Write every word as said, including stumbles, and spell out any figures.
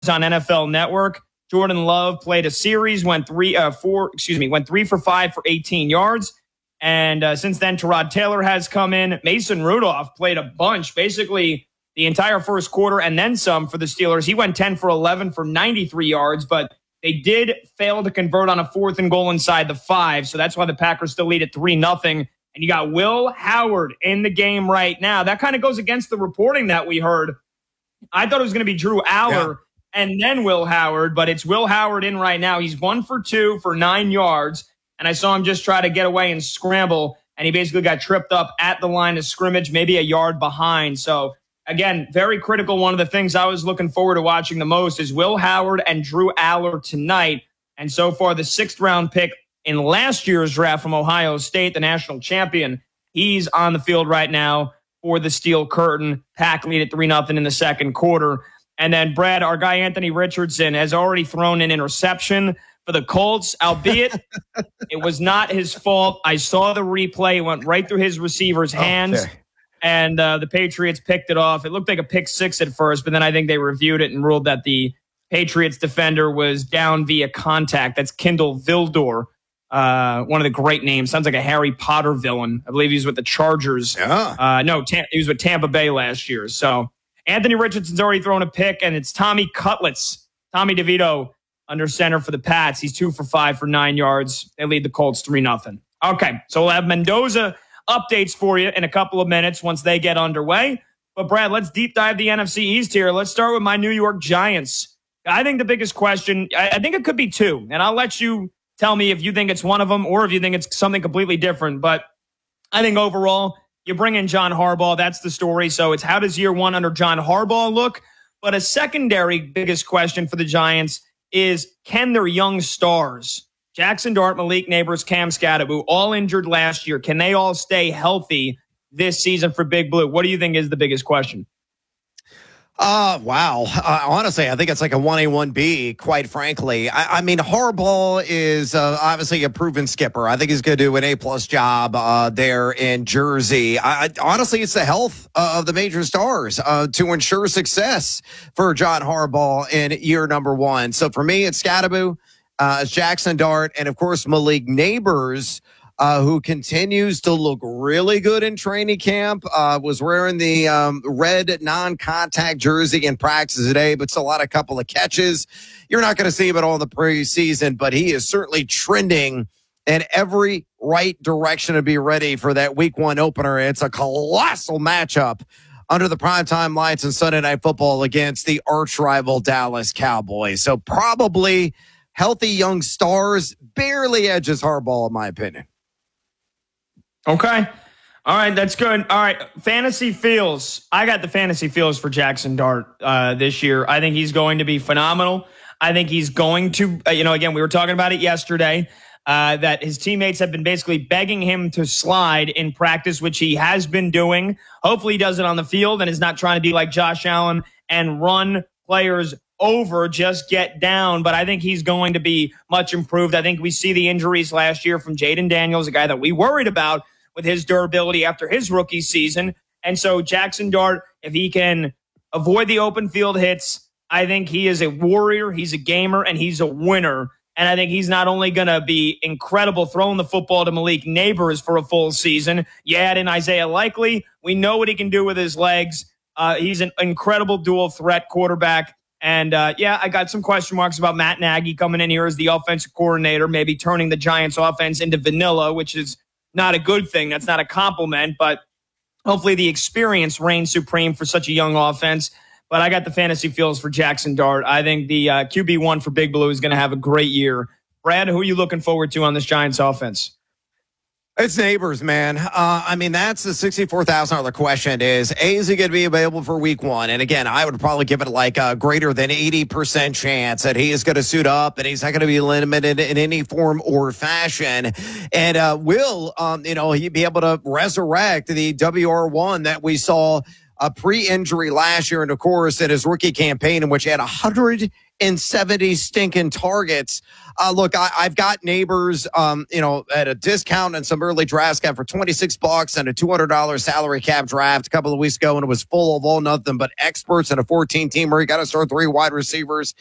on N F L Network. Jordan Love played a series, went three, uh, four, excuse me, went three for five for eighteen yards. And uh, since then, Tyrod Taylor has come in. Mason Rudolph played a bunch, basically the entire first quarter and then some for the Steelers. He went ten for eleven for ninety-three yards, but they did fail to convert on a fourth and goal inside the five. So that's why the Packers still lead at three nothing. And you got Will Howard in the game right now. That kind of goes against the reporting that we heard. I thought it was going to be Drew Aller yeah. and then Will Howard, but it's Will Howard in right now. He's one for two for nine yards. And I saw him just try to get away and scramble. And he basically got tripped up at the line of scrimmage, maybe a yard behind. So again, very critical. One of the things I was looking forward to watching the most is Will Howard and Drew Aller tonight. And so far, the sixth round pick in last year's draft from Ohio State, the national champion, he's on the field right now for the Steel Curtain. Pack lead at three nothing in the second quarter. And then, Brad, our guy Anthony Richardson has already thrown an interception for the Colts, albeit it was not his fault. I saw the replay. It went right through his receiver's hands. Okay. And uh, the Patriots picked it off. It looked like a pick six at first, but then I think they reviewed it and ruled that the Patriots defender was down via contact. That's Kindle Vildor, uh, one of the great names. Sounds like a Harry Potter villain. I believe he was with the Chargers. Yeah. Uh, no, Tam- he was with Tampa Bay last year. So Anthony Richardson's already thrown a pick, and it's Tommy Cutlets, Tommy DeVito under center for the Pats. He's two for five for nine yards. They lead the Colts three nothing. Okay, so we'll have Mendoza updates for you in a couple of minutes once they get underway. But, Brad, let's deep dive the N F C East here. Let's start with my New York Giants. I think the biggest question, I, I think it could be two, and I'll let you tell me if you think it's one of them or if you think it's something completely different. But I think overall, you bring in John Harbaugh. That's the story. So it's how does year one under John Harbaugh look? But a secondary biggest question for the Giants is, can their young stars, Jackson Dart, Malik Neighbors, Cam Skattebo, all injured last year, can they all stay healthy this season for Big Blue? What do you think is the biggest question? Uh, wow. Uh, honestly, I think it's like a one A, one B, quite frankly. I, I mean, Harbaugh is uh, obviously a proven skipper. I think he's going to do an A-plus job uh, there in Jersey. I, I, honestly, it's the health uh, of the major stars uh, to ensure success for John Harbaugh in year number one. So for me, it's Skattebo, uh, it's Jackson Dart, and, of course, Malik Neighbors, Uh, who continues to look really good in training camp, uh, was wearing the um, red non-contact jersey in practice today, but still had a couple of catches. You're not going to see him at all in the preseason, but he is certainly trending in every right direction to be ready for that week one opener. It's a colossal matchup under the primetime lights in Sunday Night Football against the arch rival Dallas Cowboys. So probably healthy young stars, barely edges Harbaugh, in my opinion. Okay. All right. That's good. All right. Fantasy feels. I got the fantasy feels for Jackson Dart uh, this year. I think he's going to be phenomenal. I think he's going to, uh, you know, again, we were talking about it yesterday, uh, that his teammates have been basically begging him to slide in practice, which he has been doing. Hopefully he does it on the field and is not trying to be like Josh Allen and run players over, just get down. But I think he's going to be much improved. I think we see the injuries last year from Jaden Daniels, a guy that we worried about with his durability after his rookie season. And so Jackson Dart, if he can avoid the open field hits, I think he is a warrior, he's a gamer, and he's a winner. And I think he's not only going to be incredible throwing the football to Malik Neighbors for a full season. You add in Isaiah Likely. We know what he can do with his legs. Uh, he's an incredible dual threat quarterback. And, uh, yeah, I got some question marks about Matt Nagy coming in here as the offensive coordinator, maybe turning the Giants offense into vanilla, which is not a good thing. That's not a compliment, but hopefully the experience reigns supreme for such a young offense. But I got the fantasy feels for Jackson Dart. I think the uh, Q B one for Big Blue is going to have a great year. Brad, who are you looking forward to on this Giants offense? It's Neighbors, man. Uh, I mean, that's the sixty-four thousand dollars question is, A, is he going to be available for week one? And again, I would probably give it like a greater than eighty percent chance that he is going to suit up and he's not going to be limited in any form or fashion. And uh, will, um, you know, he be able to resurrect the W R one that we saw uh, pre-injury last year, and of course, in his rookie campaign, in which he had one hundred seventy stinking targets. Uh, look, I, I've got Neighbors, um, you know, at a discount and some early drafts got for twenty-six bucks and a two hundred dollars salary cap draft a couple of weeks ago, and it was full of all nothing but experts and a fourteen teamer. You got to start three wide receivers.